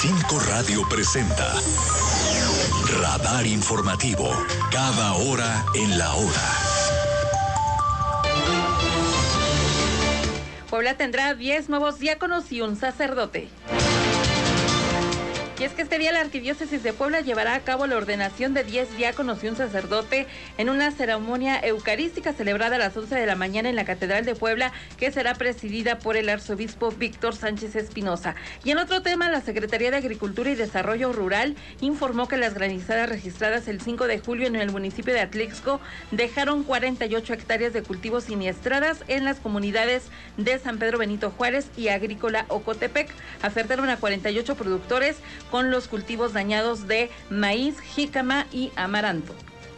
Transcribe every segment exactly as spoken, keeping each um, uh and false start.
Cinco Radio presenta Radar Informativo, cada hora en la hora. Puebla tendrá diez nuevos diáconos y un sacerdote. Y es que este día la Arquidiócesis de Puebla llevará a cabo la ordenación de diez diáconos y un sacerdote en una ceremonia eucarística celebrada a las once de la mañana en la Catedral de Puebla, que será presidida por el arzobispo Víctor Sánchez Espinosa. Y en otro tema, la Secretaría de Agricultura y Desarrollo Rural informó que las granizadas registradas el cinco de julio en el municipio de Atlixco dejaron cuarenta y ocho hectáreas de cultivos siniestradas en las comunidades de San Pedro Benito Juárez y Agrícola Ocotepec. Afectaron a cuarenta y ocho productores con los cultivos dañados de maíz, jícama y amaranto.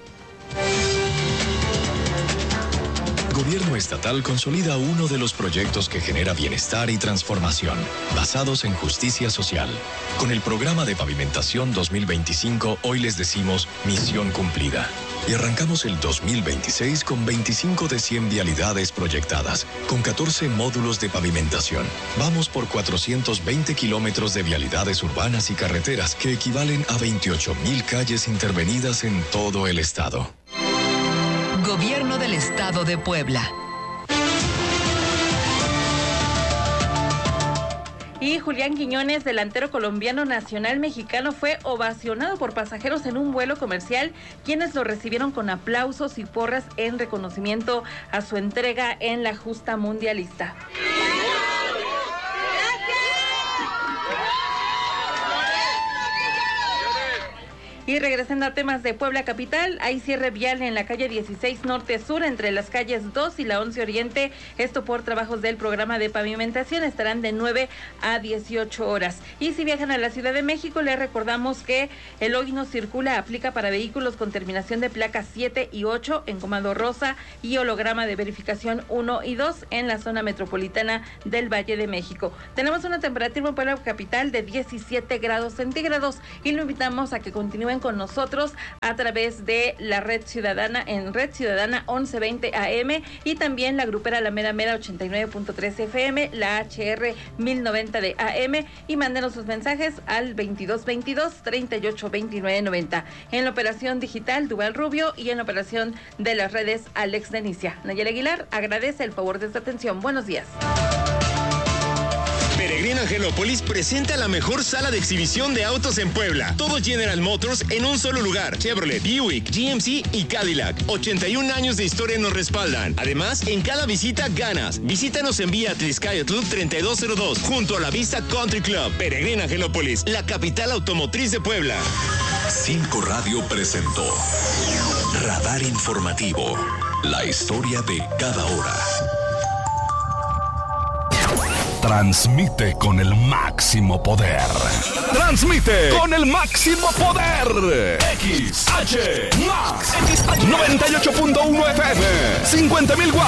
Gobierno estatal consolida uno de los proyectos que genera bienestar y transformación, basados en justicia social. Con el programa de pavimentación dos mil veinticinco, hoy les decimos misión cumplida. Y arrancamos el dos mil veintiséis con veinticinco de cien vialidades proyectadas, con catorce módulos de pavimentación. Vamos por cuatrocientos veinte kilómetros de vialidades urbanas y carreteras, que equivalen a veintiocho mil calles intervenidas en todo el estado. Gobierno del Estado de Puebla. Y Julián Quiñones, delantero colombiano nacional mexicano, fue ovacionado por pasajeros en un vuelo comercial, quienes lo recibieron con aplausos y porras en reconocimiento a su entrega en la justa mundialista. Y regresando a temas de Puebla capital, hay cierre vial en la calle dieciséis Norte-Sur entre las calles dos y la once Oriente, esto por trabajos del programa de pavimentación, estarán de nueve a dieciocho horas. Y si viajan a la Ciudad de México, les recordamos que el Hoy No Circula aplica para vehículos con terminación de placas siete y ocho en Comando Rosa y holograma de verificación uno y dos en la zona metropolitana del Valle de México. Tenemos una temperatura en Puebla capital de diecisiete grados centígrados y lo invitamos a que continúen con nosotros a través de la Red Ciudadana en Red Ciudadana once veinte A M y también la grupera La Mera Mera ochenta y nueve punto tres F M, la H R mil noventa de A M, y mándenos sus mensajes al veintidós veintidós treinta y ocho veintinueve noventa. En la operación digital, Duval Rubio, y en la operación de las redes, Alex Denicia. Nayeli Aguilar agradece el favor de su atención. Buenos días. Peregrina Angelópolis presenta la mejor sala de exhibición de autos en Puebla. Todo General Motors en un solo lugar. Chevrolet, Buick, G M C y Cadillac. ochenta y un años de historia nos respaldan. Además, en cada visita ganas. Visítanos en vía Tliscayotl treinta y dos cero dos, junto a la Vista Country Club. Peregrina Angelópolis, la capital automotriz de Puebla. Cinco Radio presentó Radar Informativo, la historia de cada hora. Transmite con el máximo poder. Transmite con el máximo poder. X H Max noventa y ocho punto uno F M, cincuenta mil watts.